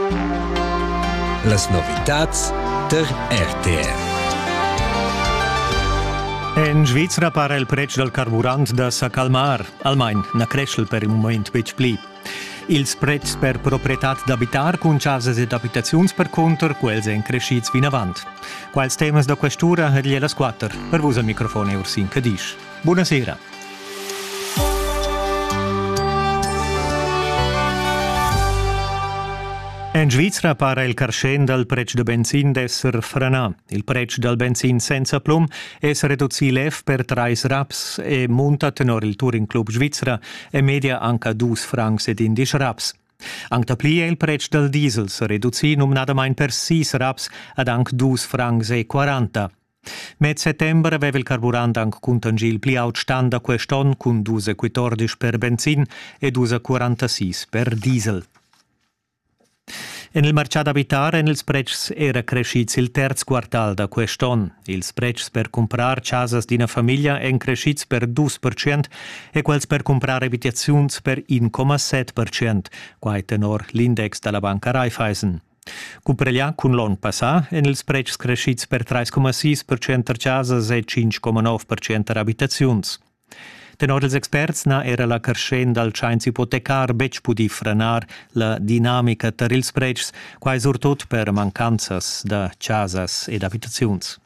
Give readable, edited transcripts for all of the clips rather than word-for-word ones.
Las novitats der RTR. In Svizzera pare il prezzo del carburant da s'accalmar, almeno na crescel per il moment bec pli. Ils prezzi per proprietat d'abitar cun casas ed abitaziuns per conter, quels en crescits fin avant. Quals temas da questura ed gliela squatter, per vos al microfono Ursin Cadisch. Buonasera. In Svizzera pare il carscen del prezzo del benzin d'esser frenà. Il prezzo del benzin senza plom es ridotto lev per 3 raps e monta tenor il Touring Club Svizzera e media anche 2 francs ed 11 raps. Anche pli è il prezzo del diesel si ridotto numnadamain per 6 raps ad anche 2 francs e 40. Met settembre aveva il carburant anche contangil pli out stand da quest'on con 2,14 per benzin e 2,46 per diesel. Nel mercato abitare ils prezzi era crescits il terzo quartal da quest'on. Ils prezzi per comprar casas d'ina famiglia en crescits per 2% e quels per comprar abitaziuns per 1,7%, quai tenor l'index della banca Raiffeisen. Cupreglià con l'on passà en ils prezzi crescits per 3,6% per casas e 5,9% per abitaziuns. Tenor els experts na era la carscen dal chains ipotecar bec pudi frenar la dinamica ter ils prezzi, quai surtot per mancanzas da casas ed abitaziuns.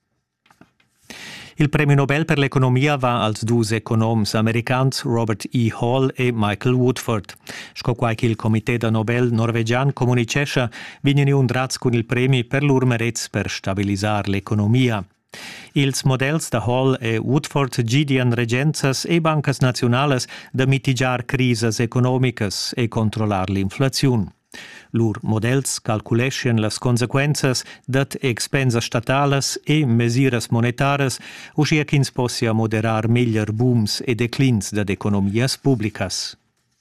Il premio Nobel per l'economia va als dus economs americans Robert E. Hall e Michael Woodford. Sco quai che il Comité da Nobel norvegian comunicescha vignen undrats con il premi per lur merets per stabilisar l'economia. Ils models da Hall e Woodford gidian regenzas e bancas nacionales da mitigar crises economicas e controlar l'inflaziun. Lur models calculeschen las consequenzas dat expensas statales e mesiras monetaras uscia ch'ins possia moderar meglier booms e declins da economias publicas.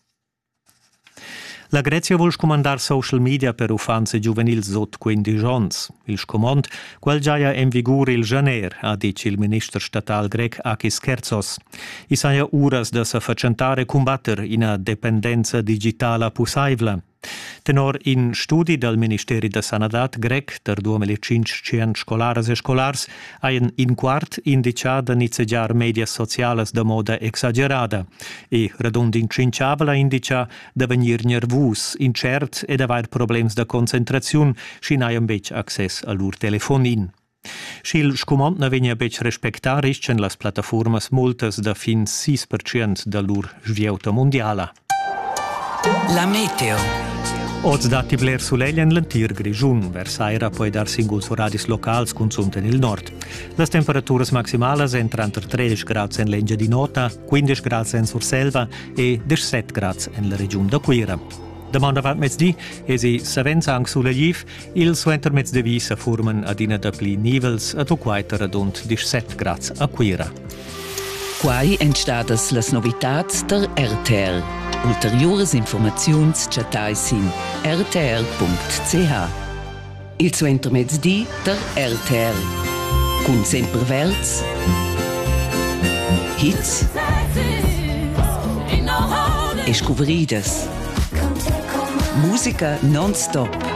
La Grecia vuol scomandar social media per ufanze juvenils sot 15 ans. Il scomand, quel giaia in vigore il janer, ha dice il minister statal grec Akis Kertsos. I saia uras da sa facentare combatter in a dependenza digitala pusaivla. Tenor in studi del Ministeri da Sanadat grec der 2500 scolares e scolars haien in quart indicat da nizzegiar medias sociales da moda exagerada e redond in cinciavala indica da venir nervus, incert ed avair problems da concentraziun schi n'haien bec access a lur telefonin. Schil scumont na vegna bec respectar iscen las plataformas multas da fin 6% da lur svieuta mondiala. La meteo. Oz dati bler suleglia in lentir grigiun, versaira poi dar singuls radis locals consumte nel nord. Las temperaturas maximales entran tra 13 grads en Lengia di Nota, 15 grads en Surselva e 17 grads en la region da Quira. Demanda avat mezzdi, esi savens ang sulegiv, il suenter mezzdevi sa formen adina da pli nivels a tu quaita radund 17 grads a Quira. Quai entstadas las novitats der RTR. Ulteriores informaziuns chatais in rtr.ch. Il suenter mezzdi der RTR. Cun semperverts, hits e scuveridas. Musica non-stop.